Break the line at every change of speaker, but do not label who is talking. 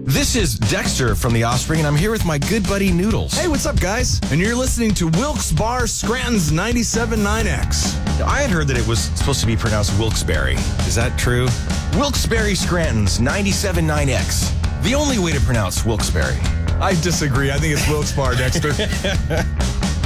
This is Dexter from The Offspring, and I'm here with my good buddy Noodles.
Hey, what's up, guys? And you're listening to Wilkes-Barre Scranton's 97.9X.
I had heard that it was supposed to be pronounced Wilkes-Barre. Is that true? Wilkes-Barre Scranton's 97.9X. The only way to pronounce Wilkes-Barre.
I disagree. I think it's Wilkes-Barre, Dexter.